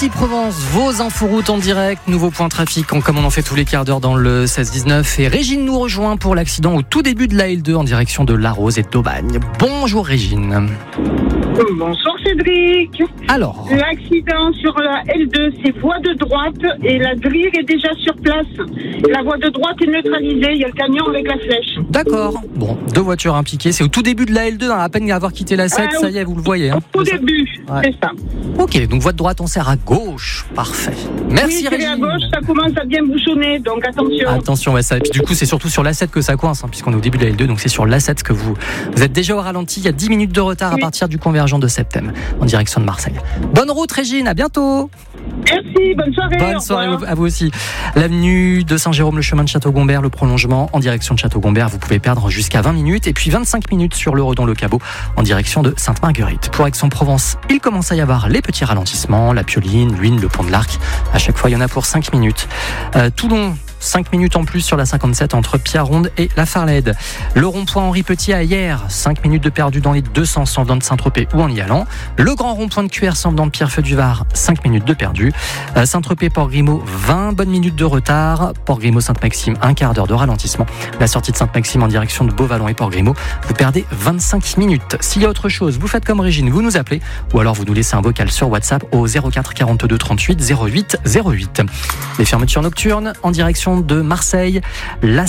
Ici Provence, vos inforoutes en direct, nouveau point trafic comme on en fait tous les quarts d'heure dans le 16-19. Et Régine nous rejoint pour l'accident au tout début de la L2 en direction de Larose et d'Aubagne. Bonjour Régine. Bonjour Cédric. Alors, l'accident sur la L2, c'est voie de droite et la grille est déjà sur place. La voie de droite est neutralisée, il y a le camion avec la flèche. d'accord. Bon, deux voitures impliquées. C'est au tout début de la L2, à peine avoir quitté la 7, ça y est, vous le voyez. Hein, au début, ouais. C'est ça. Ok, donc voie de droite, on sert à gauche. Parfait. Merci oui, Régine. à gauche, ça commence à bien bouchonner, donc attention. Attention, ouais, ça. Et puis du coup, c'est surtout sur l'A7 que ça coince, puisqu'on est au début de la L2, donc c'est sur l'A7 que vous êtes déjà au ralenti. Il y a 10 minutes de retard à partir du convergent de Septem, en direction de Marseille. Bonne route Régine, à bientôt. Merci, bonne soirée. Bonne soirée à vous aussi. L'avenue de Saint-Jérôme, le chemin de Château-Gombert, le prolongement en direction de Château-Gombert, vous pouvez perdre jusqu'à 20 minutes et puis 25 minutes sur le Redon-le-Cabot en direction de Sainte-Marguerite. Pour Aix-en-Provence, il commence à y avoir les petits ralentissements, la Pioline, Luynes, le Pont de l'Arc. À chaque fois, il y en a pour 5 minutes. Toulon, 5 minutes en plus sur la 57 entre Pierre-Ronde et la Farlède. Le rond-point Henri Petit à Hyères, 5 minutes de perdu dans les deux sens en venant de Saint-Tropez ou en y allant. Le grand rond-point de Cuers en venant de Pierrefeu-du-Var, 5 minutes de perdu. Saint-Tropez-Port-Grimaud, 20 bonnes minutes de retard. Port-Grimaud-Sainte-Maxime, un quart d'heure de ralentissement. La sortie de Sainte-Maxime en direction de Beauvallon et Port-Grimaud, vous perdez 25 minutes. S'il y a autre chose, vous faites comme Régine, vous nous appelez ou alors vous nous laissez un vocal sur WhatsApp au 04 42 38 08 08. Les fermetures nocturnes en direction de Marseille. La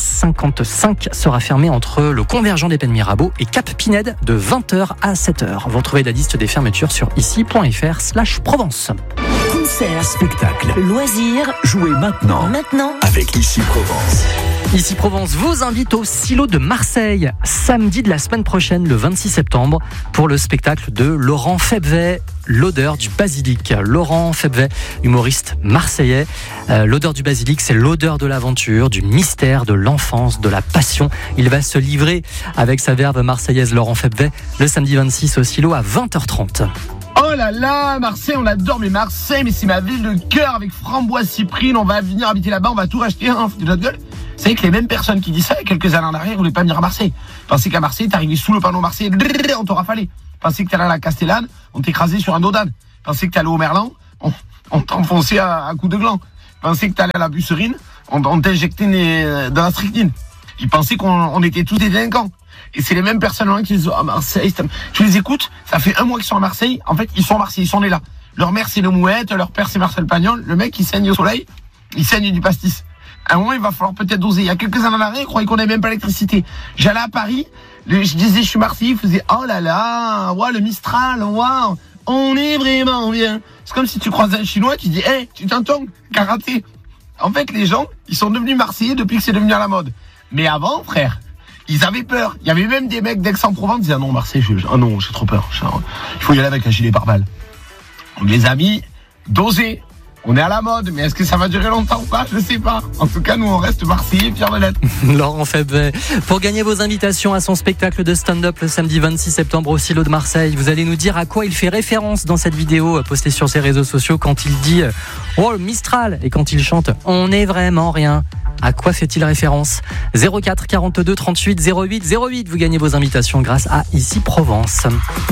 55 sera fermée entre le convergent des Pennes Mirabeau et Cap Pinède de 20h à 7h. Vous retrouvez la liste des fermetures sur ici.fr/Provence. Concert, spectacle, loisirs, jouez maintenant avec Ici Provence. Ici Provence vous invite au Silo de Marseille, samedi de la semaine prochaine, le 26 septembre, pour le spectacle de Laurent Febvay, L'odeur du basilic. Laurent Febvay, humoriste marseillais. L'odeur du basilic, c'est l'odeur de l'aventure, du mystère, de l'enfance, de la passion. Il va se livrer avec sa verve marseillaise Laurent Febvay le samedi 26 au Silo à 20h30. Oh là là, Marseille, on adore, mais Marseille, mais c'est ma ville de cœur avec Framboise Cyprine, on va venir habiter là-bas, on va tout racheter, hein, de notre gueule. Vous savez que les mêmes personnes qui disent ça, il y a quelques années en arrière, voulaient pas venir à Marseille. Pensez qu'à Marseille, t'es arrivé sous le panneau Marseille, on t'aura fallu. Pensez que t'allais à la Castellane, on t'écrasait sur un dos d'âne. Pensez que t'allais au Merlan, on t'enfonçait à coups de gland. Pensez que t'allais à la Busserine, on t'injectait de la strychnine. Ils pensaient qu'on était tous des délinquants. Et c'est les mêmes personnes qui disent à Marseille. Tu les écoutes, ça fait un mois qu'ils sont à Marseille. En fait, ils sont à Marseille, ils sont nés là. Leur mère, c'est le Mouette, leur père, c'est Marcel Pagnol. Le mec, il saigne au soleil, il saigne du pastis. À un moment, il va falloir peut-être doser. Il y a quelques années en arrière, ils croyaient qu'on n'avait même pas l'électricité. J'allais à Paris, je disais, je suis Marseillais, ils faisaient, oh là là, ouais, le Mistral, wow, on est vraiment bien. C'est comme si tu croises un Chinois, tu dis, hey, tu t'entends, karaté. En fait, les gens, ils sont devenus Marseillais depuis que c'est devenu à la mode. Mais avant, frère, ils avaient peur. Il y avait même des mecs d'Aix-en-Provence qui disaient, ah non, Marseille, non, j'ai trop peur. Il faut y aller avec un gilet pare-balles. Donc, les amis, dosez. On est à la mode, mais est-ce que ça va durer longtemps ou pas? Je sais pas. En tout cas, nous, on reste Marseillais, fiers de l'être. Laurent Febvay. Pour gagner vos invitations à son spectacle de stand-up le samedi 26 septembre au Silo de Marseille, vous allez nous dire à quoi il fait référence dans cette vidéo postée sur ses réseaux sociaux quand il dit « Oh, le Mistral » et quand il chante « On n'est vraiment rien ». À quoi fait-il référence? 04 42 38 08 08. Vous gagnez vos invitations grâce à Ici Provence.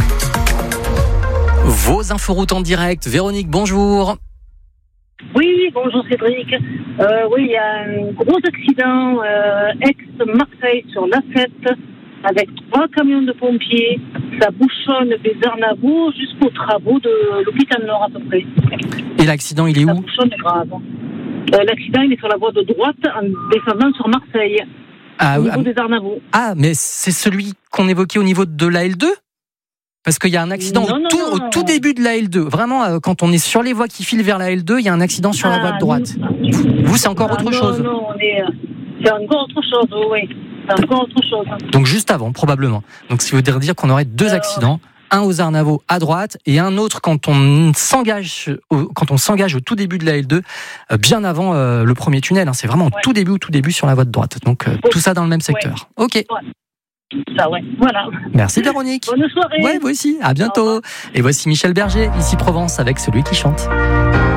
Vos inforoutes en direct. Véronique, bonjour. Oui, bonjour Cédric. Oui, il y a un gros accident ex-Marseille sur l'A7 avec 3 camions de pompiers. Ça bouchonne des Arnavaux jusqu'aux travaux de l'hôpital Nord à peu près. Et l'accident, il est où? Ça bouchonne grave. L'accident, il est sur la voie de droite en descendant sur Marseille, au niveau des Arnavaux. Ah, mais c'est celui qu'on évoquait au niveau de la L2? Parce qu'il y a un accident au tout début de la L2. Vraiment, quand on est sur les voies qui filent vers la L2, il y a un accident sur la voie de droite. Vous, c'est encore autre chose? Non, c'est encore autre chose, oui. C'est encore autre chose. Donc juste avant, probablement. Donc ça veut dire qu'on aurait 2 accidents. Un aux Arnavaux à droite et un autre quand on s'engage au tout début de la L2, bien avant le premier tunnel. C'est vraiment au tout début sur la voie de droite. Donc tout ça dans le même secteur. Ok. Ouais. Ça, ouais. Voilà. Merci Véronique. Bonne soirée. Ouais, vous aussi. À bientôt. Et voici Michel Berger, Ici Provence, avec Celui qui chante.